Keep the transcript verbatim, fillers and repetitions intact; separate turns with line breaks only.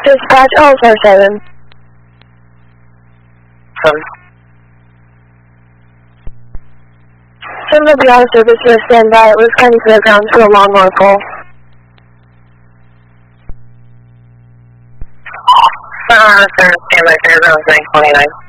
Dispatch oh four seven.
Seven.
Some of the auto service here stand by at Lewis County Fairgrounds for a lawnmower pull.
Uh, sir, stand by Fairgrounds nine twenty-nine.